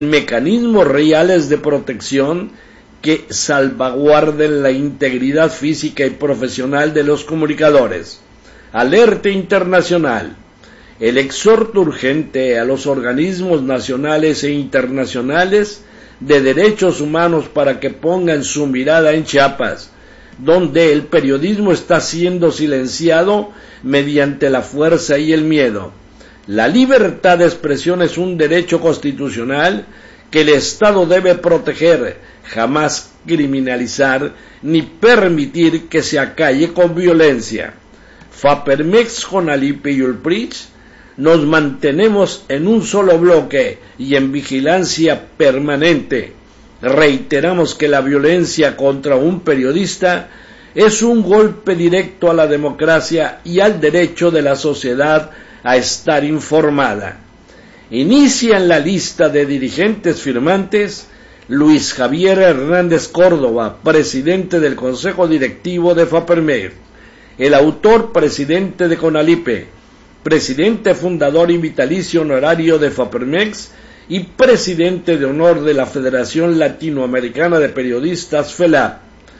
mecanismos reales de protección que salvaguarden la integridad física y profesional de los comunicadores. Alerta internacional. El exhorto urgente a los organismos nacionales e internacionales de derechos humanos para que pongan su mirada en Chiapas, donde el periodismo está siendo silenciado mediante la fuerza y el miedo. La libertad de expresión es un derecho constitucional que el Estado debe proteger, jamás criminalizar ni permitir que se acalle con violencia. Fapermex, Conalipe y Ulprich nos mantenemos en un solo bloque y en vigilancia permanente. Reiteramos que la violencia contra un periodista es un golpe directo a la democracia y al derecho de la sociedad a estar informada. Inician la lista de dirigentes firmantes Luis Javier Hernández Córdoba, presidente del Consejo Directivo de Fapermex, el autor presidente de Conalipe, presidente fundador y vitalicio honorario de Fapermex y presidente de honor de la Federación Latinoamericana de Periodistas FELAP,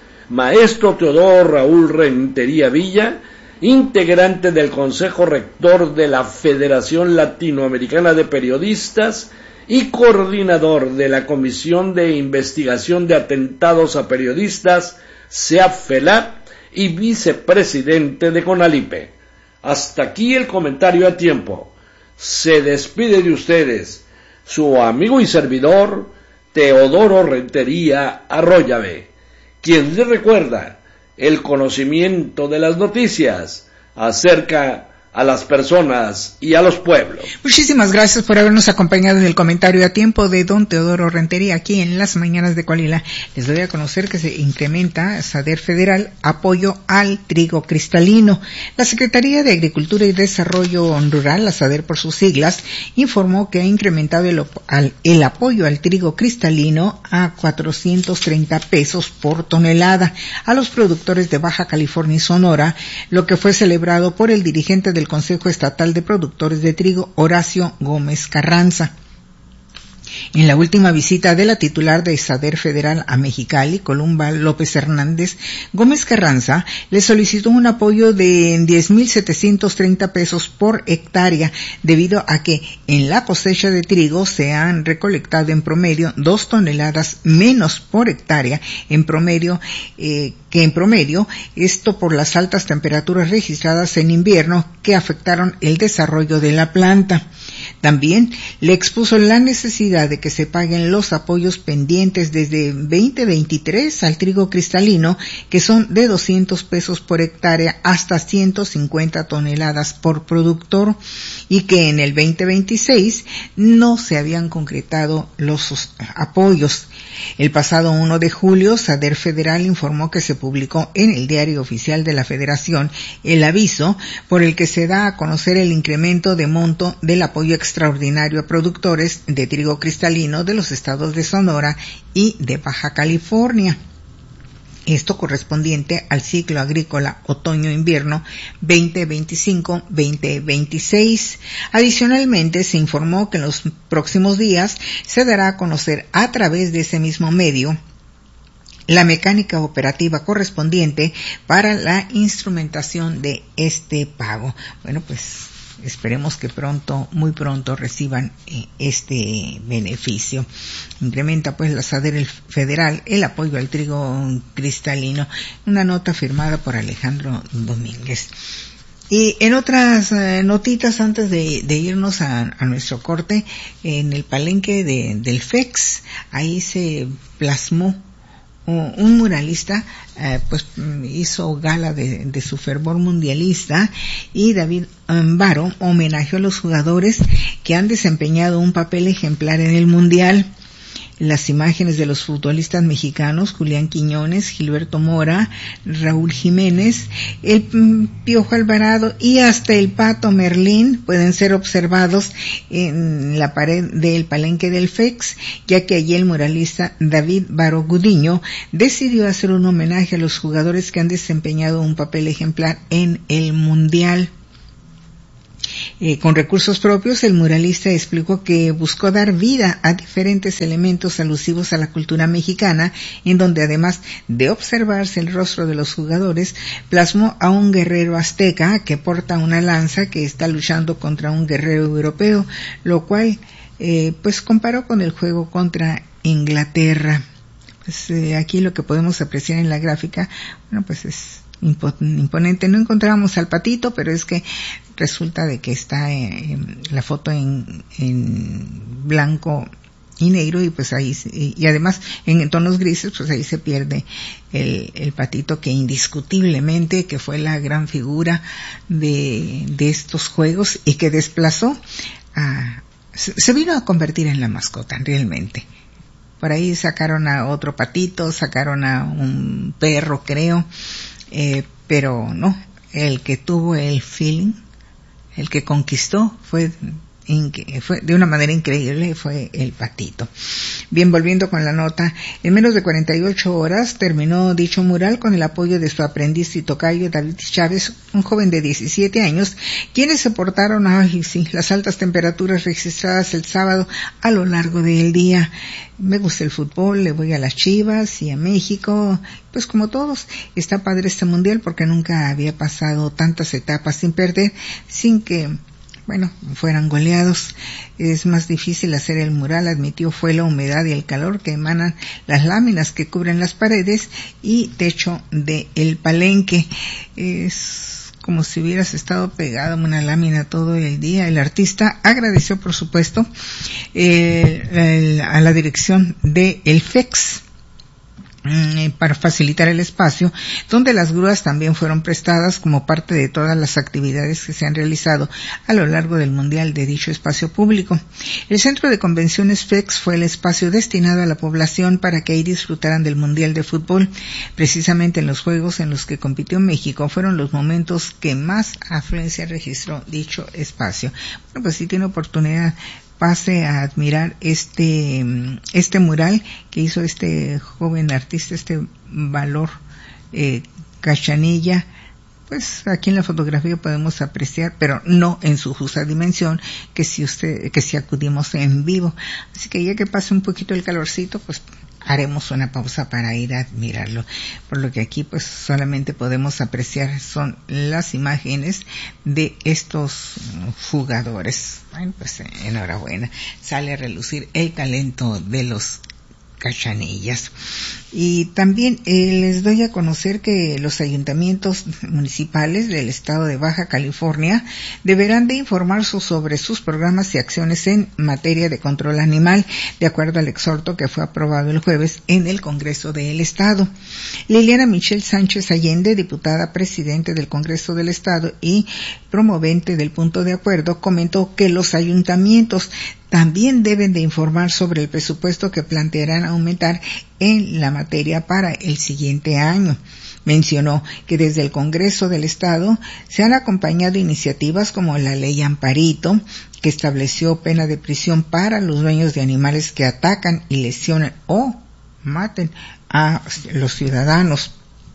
maestro Teodoro Raúl Rentería Villa, integrante del Consejo Rector de la Federación Latinoamericana de Periodistas y coordinador de la Comisión de Investigación de Atentados a Periodistas, CEAP-FELAP, y vicepresidente de Conalipe. Hasta aquí el comentario a tiempo. Se despide de ustedes su amigo y servidor Teodoro Rentería Arroyave, quien les recuerda: el conocimiento de las noticias acerca a las personas y a los pueblos. Muchísimas gracias por habernos acompañado en el comentario a tiempo de don Teodoro Rentería aquí en Las Mañanas de Coahuila. Les doy a conocer que se incrementa SADER Federal apoyo al trigo cristalino. La Secretaría de Agricultura y Desarrollo Rural, la SADER por sus siglas, informó que ha incrementado el apoyo al trigo cristalino a 430 pesos por tonelada a los productores de Baja California y Sonora, lo que fue celebrado por el dirigente del Consejo Estatal de Productores de Trigo, Horacio Gómez Carranza. En la última visita de la titular de SADER Federal a Mexicali, Columba López Hernández, Gómez Carranza le solicitó un apoyo de 10,730 pesos por hectárea, debido a que en la cosecha de trigo se han recolectado en promedio 2 toneladas menos por hectárea, en promedio, esto por las altas temperaturas registradas en invierno que afectaron el desarrollo de la planta. También le expuso la necesidad de que se paguen los apoyos pendientes desde 2023 al trigo cristalino, que son de 200 pesos por hectárea hasta 150 toneladas por productor, y que en el 2026 no se habían concretado los apoyos. El pasado 1 de julio, SADER Federal informó que se publicó en el Diario Oficial de la Federación el aviso por el que se da a conocer el incremento de monto del apoyo extraordinario a productores de trigo cristalino de los estados de Sonora y de Baja California. Esto correspondiente al ciclo agrícola otoño-invierno 2025-2026. Adicionalmente, se informó que en los próximos días se dará a conocer a través de ese mismo medio la mecánica operativa correspondiente para la instrumentación de este pago. Bueno, pues esperemos que muy pronto reciban este beneficio. Incrementa pues la SADER Federal el apoyo al trigo cristalino. Una nota firmada por Alejandro Domínguez. Y en otras notitas, antes de irnos a nuestro corte, en el palenque del FEX, ahí se plasmó un muralista, pues hizo gala de su fervor mundialista, y David Varo homenajeó a los jugadores que han desempeñado un papel ejemplar en el mundial. Las imágenes de los futbolistas mexicanos Julián Quiñones, Gilberto Mora, Raúl Jiménez, el Piojo Alvarado y hasta el Pato Merlín pueden ser observados en la pared del palenque del FEX, ya que allí el muralista David Varo Gudiño decidió hacer un homenaje a los jugadores que han desempeñado un papel ejemplar en el mundial. Con recursos propios, el muralista explicó que buscó dar vida a diferentes elementos alusivos a la cultura mexicana, en donde además de observarse el rostro de los jugadores, plasmó a un guerrero azteca que porta una lanza que está luchando contra un guerrero europeo, lo cual pues comparó con el juego contra Inglaterra. Pues aquí lo que podemos apreciar en la gráfica, bueno, pues es imponente. No encontramos al patito, pero es que resulta de que está la foto en blanco y negro, y pues ahí, y además en tonos grises, pues ahí se pierde el patito, que indiscutiblemente que fue la gran figura de estos juegos y que desplazó se vino a convertir en la mascota realmente. Por ahí sacaron a otro patito, sacaron a un perro, creo, pero no, el que tuvo el feeling, el que conquistó fue de una manera increíble, fue el patito. Bien, volviendo con la nota, en menos de 48 horas terminó dicho mural con el apoyo de su aprendiz y tocayo David Chávez, un joven de 17 años, quienes soportaron las altas temperaturas registradas el sábado a lo largo del día. Me gusta el fútbol, le voy a las Chivas y a México, pues como todos. Está padre este mundial porque nunca había pasado tantas etapas sin perder, sin que fueran goleados. Es más difícil hacer el mural, admitió, fue la humedad y el calor que emanan las láminas que cubren las paredes y techo del palenque. Es como si hubieras estado pegado en una lámina todo el día. El artista agradeció, por supuesto, a la dirección de el FEX para facilitar el espacio, donde las grúas también fueron prestadas como parte de todas las actividades que se han realizado a lo largo del mundial de dicho espacio público. El centro de convenciones FEX fue el espacio destinado a la población para que ahí disfrutaran del mundial de fútbol. Precisamente en los juegos en los que compitió México fueron los momentos que más afluencia registró dicho espacio. Bueno, pues si tiene oportunidad, pase a admirar este mural que hizo este joven artista, este Valor Cachanilla. Pues aquí en la fotografía podemos apreciar, pero no en su justa dimensión, que si acudimos en vivo. Así que ya que pase un poquito el calorcito, pues haremos una pausa para ir a admirarlo. Por lo que aquí pues solamente podemos apreciar son las imágenes de estos jugadores. Bueno, pues enhorabuena. Sale a relucir el talento de los Cachanillas. Y también les doy a conocer que los ayuntamientos municipales del estado de Baja California deberán de informar sobre sus programas y acciones en materia de control animal, de acuerdo al exhorto que fue aprobado el jueves en el Congreso del Estado. Liliana Michelle Sánchez Allende, diputada presidente del Congreso del Estado y promovente del punto de acuerdo, comentó que los ayuntamientos también deben de informar sobre el presupuesto que plantearán aumentar en la materia para el siguiente año. Mencionó que desde el Congreso del Estado se han acompañado iniciativas como la Ley Amparito, que estableció pena de prisión para los dueños de animales que atacan y lesionan o maten a los ciudadanos.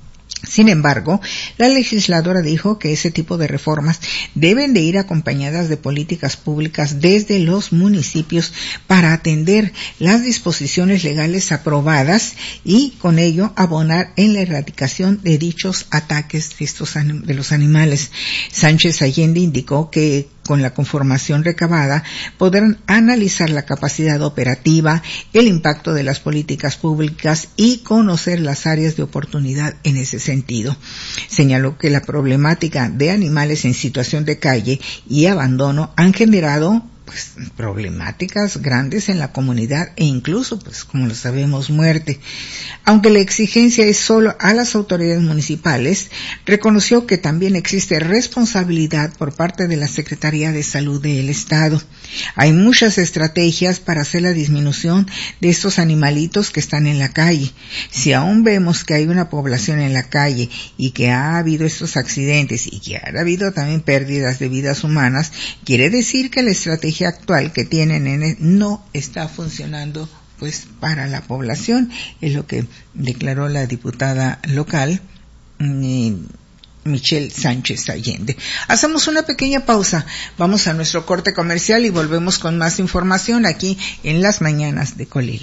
Sin embargo, la legisladora dijo que ese tipo de reformas deben de ir acompañadas de políticas públicas desde los municipios para atender las disposiciones legales aprobadas y con ello abonar en la erradicación de dichos ataques de los animales. Sánchez Allende indicó que con la conformación recabada podrán analizar la capacidad operativa, el impacto de las políticas públicas y conocer las áreas de oportunidad en ese sentido. Señaló que la problemática de animales en situación de calle y abandono han generado problemáticas grandes en la comunidad e incluso, como lo sabemos, muerte. Aunque la exigencia es solo a las autoridades municipales, reconoció que también existe responsabilidad por parte de la Secretaría de Salud del Estado. Hay muchas estrategias para hacer la disminución de estos animalitos que están en la calle. Si aún vemos que hay una población en la calle y que ha habido estos accidentes y que ha habido también pérdidas de vidas humanas, quiere decir que la estrategia actual que tienen no está funcionando para la población, es lo que declaró la diputada local Michelle Sánchez Allende. Hacemos una pequeña pausa, vamos a nuestro corte comercial y volvemos con más información aquí en Las Mañanas de Colima.